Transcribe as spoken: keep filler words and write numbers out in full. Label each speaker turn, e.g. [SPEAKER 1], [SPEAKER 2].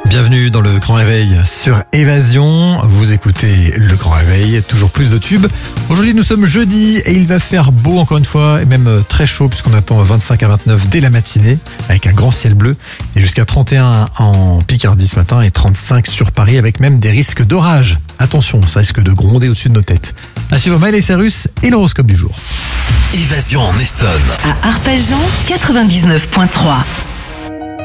[SPEAKER 1] Bienvenue dans le Grand Réveil sur Évasion. Vous écoutez le Grand Réveil, toujours plus de tubes. Aujourd'hui nous sommes jeudi et il va faire beau encore une fois et même très chaud puisqu'on attend vingt-cinq à vingt-neuf dès la matinée avec un grand ciel bleu et jusqu'à trente et un en Picardie ce matin et trente-cinq sur Paris avec même des risques d'orage. Attention, ça risque de gronder au-dessus de nos têtes. À suivre Miley Cyrus et l'horoscope du jour.
[SPEAKER 2] Évasion en Essonne.
[SPEAKER 3] À Arpajon, quatre-vingt-dix-neuf virgule trois.